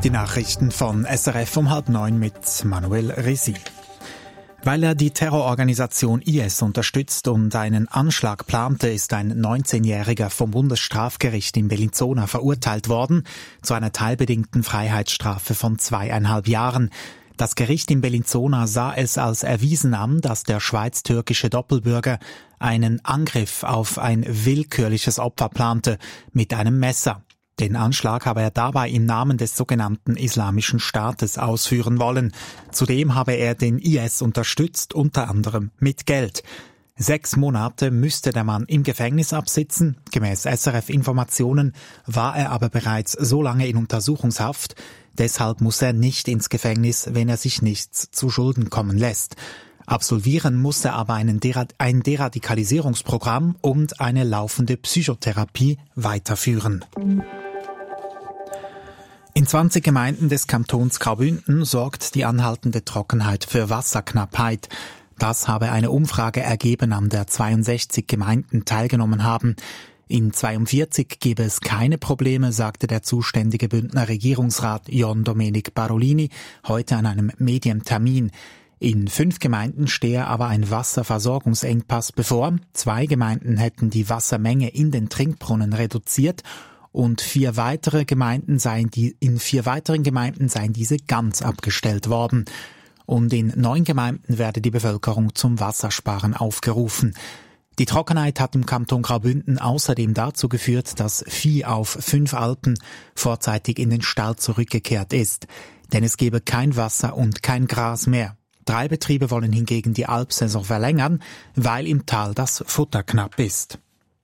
Die Nachrichten von SRF um 8:30 mit Manuel Resi. Weil er die Terrororganisation IS unterstützt und einen Anschlag plante, ist ein 19-Jähriger vom Bundesstrafgericht in Bellinzona verurteilt worden zu einer teilbedingten Freiheitsstrafe von 2,5 Jahren. Das Gericht in Bellinzona sah es als erwiesen an, dass der schweiz-türkische Doppelbürger einen Angriff auf ein willkürliches Opfer plante mit einem Messer. Den Anschlag habe er dabei im Namen des sogenannten Islamischen Staates ausführen wollen. Zudem habe er den IS unterstützt, unter anderem mit Geld. 6 Monate müsste der Mann im Gefängnis absitzen. Gemäß SRF-Informationen war er aber bereits so lange in Untersuchungshaft. Deshalb muss er nicht ins Gefängnis, wenn er sich nichts zu Schulden kommen lässt. Absolvieren muss er aber ein Deradikalisierungsprogramm und eine laufende Psychotherapie weiterführen. In 20 Gemeinden des Kantons Graubünden sorgt die anhaltende Trockenheit für Wasserknappheit. Das habe eine Umfrage ergeben, an der 62 Gemeinden teilgenommen haben. In 42 gebe es keine Probleme, sagte der zuständige Bündner Regierungsrat Jon Domenic Barolini heute an einem Medientermin. In 5 Gemeinden stehe aber ein Wasserversorgungsengpass bevor. 2 Gemeinden hätten die Wassermenge in den Trinkbrunnen reduziert und in 4 weiteren Gemeinden seien diese ganz abgestellt worden. Und in 9 Gemeinden werde die Bevölkerung zum Wassersparen aufgerufen. Die Trockenheit hat im Kanton Graubünden außerdem dazu geführt, dass Vieh auf 5 Alpen vorzeitig in den Stall zurückgekehrt ist. Denn es gebe kein Wasser und kein Gras mehr. 3 Betriebe wollen hingegen die Alpsaison verlängern, weil im Tal das Futter knapp ist.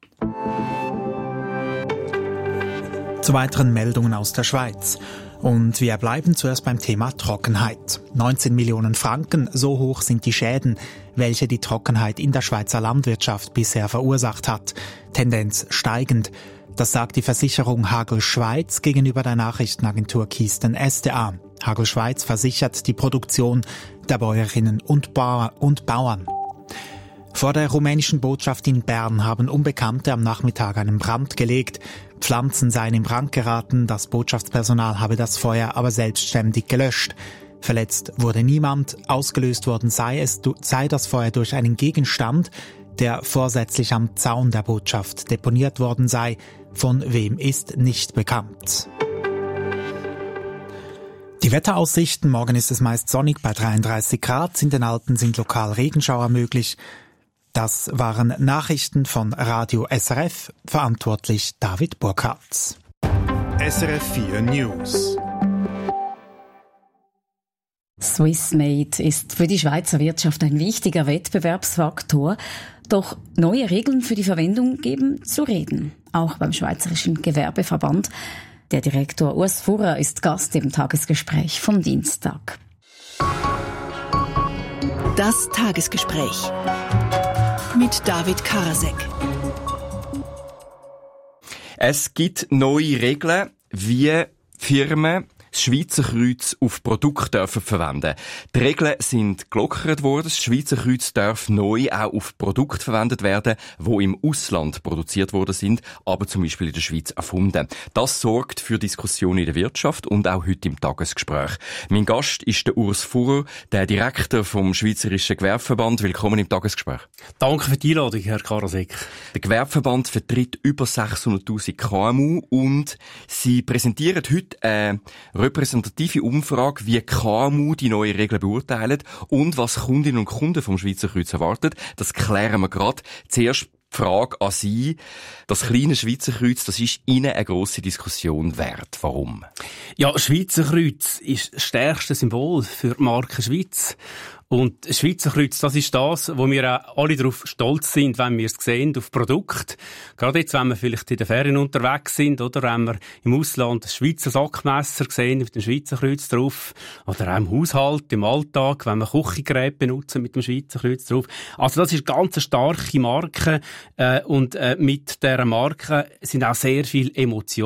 Zu weiteren Meldungen aus der Schweiz. Und wir bleiben zuerst beim Thema Trockenheit. 19 Millionen Franken, so hoch sind die Schäden, welche die Trockenheit in der Schweizer Landwirtschaft bisher verursacht hat. Tendenz steigend. Das sagt die Versicherung Hagel Schweiz gegenüber der Nachrichtenagentur Kisten SDA. Hagel Schweiz versichert die Produktion der Bäuerinnen und Bauern. Vor der rumänischen Botschaft in Bern haben Unbekannte am Nachmittag einen Brand gelegt. Pflanzen seien in Brand geraten, das Botschaftspersonal habe das Feuer aber selbstständig gelöscht. Verletzt wurde niemand, ausgelöst worden sei das Feuer durch einen Gegenstand, der vorsätzlich am Zaun der Botschaft deponiert worden sei. Von wem ist nicht bekannt. Die Wetteraussichten: Morgen ist es meist sonnig bei 33 Grad, in den Alpen sind lokal Regenschauer möglich. Das waren Nachrichten von Radio SRF, verantwortlich David Burkhardt. SRF 4 News. Swissmade ist für die Schweizer Wirtschaft ein wichtiger Wettbewerbsfaktor. Doch neue Regeln für die Verwendung geben zu reden. Auch beim Schweizerischen Gewerbeverband. Der Direktor Urs Furrer ist Gast im Tagesgespräch vom Dienstag. Das Tagesgespräch mit David Karasek. Es gibt neue Regeln, wie Firmen das Schweizer Kreuz auf Produkte dürfen verwenden. Die Regeln sind gelockert worden. Das Schweizer Kreuz darf neu auch auf Produkte verwendet werden, die im Ausland produziert worden sind, aber zum Beispiel in der Schweiz erfunden. Das sorgt für Diskussionen in der Wirtschaft und auch heute im Tagesgespräch. Mein Gast ist der Urs Furrer, der Direktor vom Schweizerischen Gewerbeverband. Willkommen im Tagesgespräch. Danke für die Einladung, Herr Karasek. Der Gewerbeverband vertritt über 600'000 KMU und Sie präsentieren heute eine repräsentative Umfrage, wie KMU die neuen Regeln beurteilen und was Kundinnen und Kunden vom Schweizer Kreuz erwartet. Das klären wir gerade. Zuerst die Frage an Sie. Das kleine Schweizer Kreuz, das ist Ihnen eine grosse Diskussion wert. Warum? Ja, Schweizer Kreuz ist das stärkste Symbol für die Marke Schweiz. Und das Schweizer Kreuz, das ist das, wo wir auch alle darauf stolz sind, wenn wir es sehen, auf Produkte. Gerade jetzt, wenn wir vielleicht in den Ferien unterwegs sind, oder wenn wir im Ausland das Schweizer Sackmesser sehen, mit dem Schweizer Kreuz drauf. Oder auch im Haushalt, im Alltag, wenn wir Küchengeräte benutzen mit dem Schweizer Kreuz drauf. Also das ist eine ganz starke Marke. Und mit dieser Marke sind auch sehr viele Emotionen